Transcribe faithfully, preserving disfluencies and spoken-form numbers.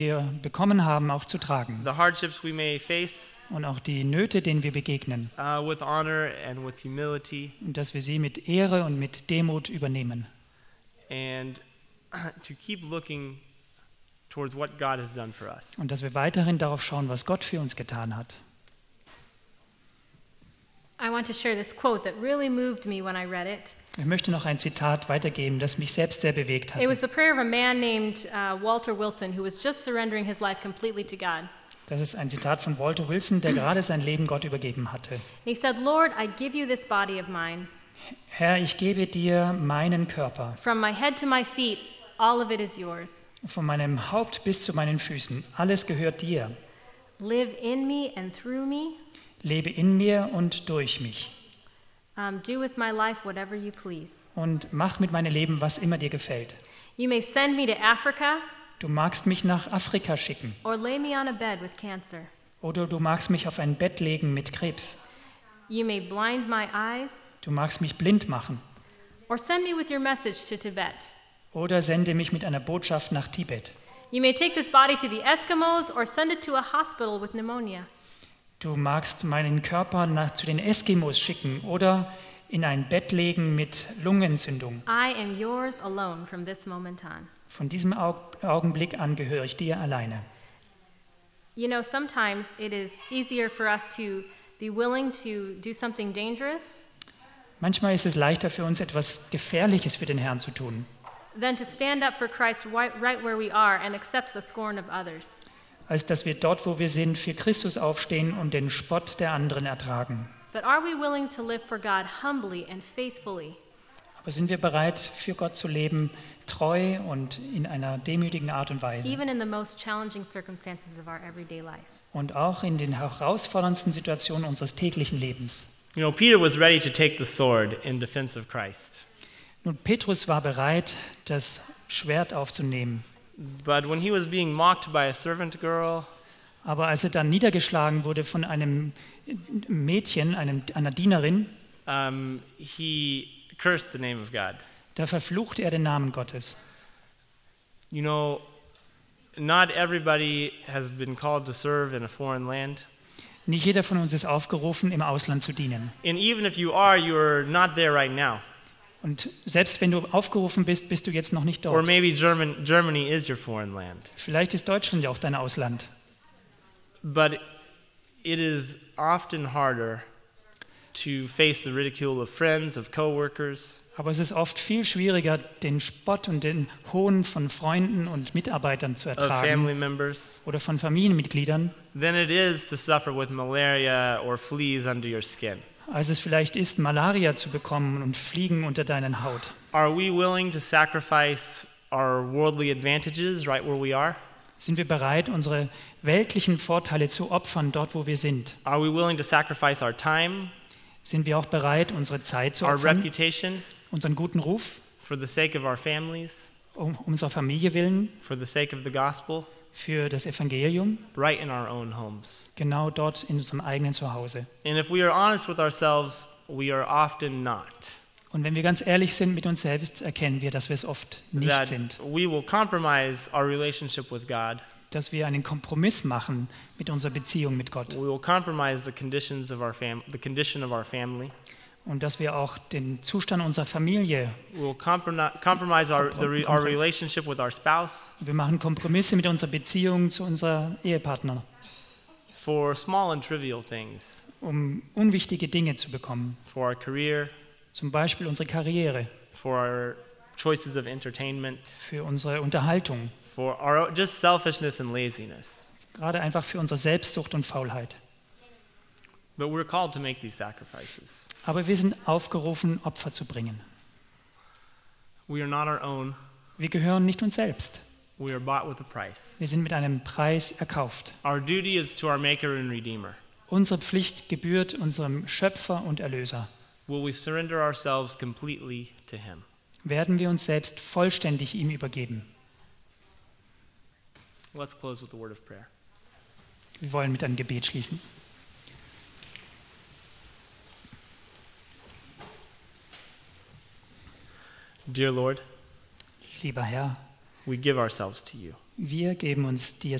wir bekommen haben, auch zu tragen. The hardships we may face Und auch die Nöte, denen wir begegnen. uh, with honor and with humility. Und dass wir sie mit Ehre und mit Demut übernehmen. And to keep looking towards what God has done for us. Und dass wir weiterhin darauf schauen, was Gott für uns getan hat. I want to share this quote that really moved me when I read it. Ich möchte noch ein Zitat weitergeben, das mich selbst sehr bewegt It was hatte. the prayer of a man named uh, Walter Wilson, who was just surrendering his life completely to God. Das ist ein Zitat von Walter Wilson, der gerade sein Leben Gott übergeben hatte. He said, "Lord, I give you this body of mine. Herr, ich gebe dir meinen Körper. From my head to my feet, all of it is yours. Von meinem Haupt bis zu meinen Füßen. Alles gehört dir. Live in me and through me. Lebe in mir und durch mich. Um, do with my life whatever you please. Und mach mit meinem Leben, was immer dir gefällt. You may send me to Africa Du magst mich nach Afrika schicken. or lay me on a bed with cancer. Oder du magst mich auf ein Bett legen mit Krebs. You may blind my eyes Du magst mich blind machen. or send me with your message to Tibet. Oder sende mich mit einer Botschaft nach Tibet. You may take this body to the Eskimos or send it to a hospital with pneumonia. Du magst meinen Körper nach, zu den Eskimos schicken oder in ein Bett legen mit Lungenentzündung. I am yours alone from this moment on. Von diesem Au- Augenblick an gehöre ich dir alleine. You know, sometimes it is easier for us to be willing to do something dangerous Manchmal ist es leichter für uns, etwas Gefährliches für den Herrn zu tun, than to stand up for Christ right, right where we are and accept the scorn of others. als dass wir dort, wo wir sind, für Christus aufstehen und den Spott der anderen ertragen. But are we willing to live for God humbly and faithfully? Aber sind wir bereit, für Gott zu leben, treu und in einer demütigen Art und Weise? Even in the most challenging circumstances of our everyday life. Und auch in den herausforderndsten Situationen unseres täglichen Lebens. You know, Peter was ready to take the sword in defense of Christ. Nun, Petrus war bereit, das Schwert aufzunehmen. But when he was being mocked by a servant girl, Aber als er dann niedergeschlagen wurde von einem Mädchen, einem, einer Dienerin, um, he cursed the name of God. da verfluchte er den Namen Gottes. You know, not everybody has been called to serve in a foreign land. Nicht jeder von uns ist aufgerufen, im Ausland zu dienen. And even if you are, you're not there right now. Und selbst wenn du aufgerufen bist, bist du jetzt noch nicht Or dort. maybe German, Germany is your foreign land. Vielleicht ist Deutschland ja auch dein Ausland. But it is often harder to face the ridicule of friends, of coworkers, Aber es ist oft viel schwieriger, den Spott und den Hohn von Freunden und Mitarbeitern zu of ertragen family members, oder von Familienmitgliedern, than it is to suffer with malaria or fleas under your skin. als es vielleicht ist, Malaria zu bekommen und Fliegen unter deiner Haut. Are we willing to sacrifice our worldly advantages right where we are? Sind wir bereit, unsere weltlichen Vorteile zu opfern, dort wo wir sind? Are we willing to sacrifice our time, Sind wir auch bereit, unsere Zeit zu our opfern, reputation, unseren guten Ruf, for the sake of our families, um unserer Familie willen, for the sake of the gospel, für das Evangelium, right in our own homes? genau dort in unserem eigenen Zuhause? And if we are honest with ourselves, we are often not. Und wenn wir ganz ehrlich sind mit uns selbst, erkennen wir, dass wir es oft nicht That sind. we will compromise our relationship with God. Dass wir einen Kompromiss machen mit unserer Beziehung mit Gott. We will compromise the conditions of our fam- the condition of our family. Und dass wir auch den Zustand unserer Familie, We will comprom- compromise our, the re- our Komprom- relationship with our spouse wir machen Kompromisse mit unserer Beziehung zu unserer Ehepartner, for small and trivial things, um unwichtige Dinge zu bekommen. for our career, Zum Beispiel unsere Karriere, for our choices of entertainment, für unsere Unterhaltung, for our just selfishness and laziness. gerade einfach für unsere Selbstsucht und Faulheit. But we're called to make these sacrifices. Aber wir sind aufgerufen, Opfer zu bringen. We are not our own. Wir gehören nicht uns selbst. We are bought with a price. Wir sind mit einem Preis erkauft. Our duty is to our Maker and Redeemer. Unsere Pflicht gebührt unserem Schöpfer und Erlöser. Will we surrender ourselves completely to Him? Werden wir uns selbst vollständig ihm übergeben. Let's close with a word of prayer. Wir wollen mit einem Gebet schließen. Dear Lord, Lieber Herr, we give ourselves to you. Wir geben uns dir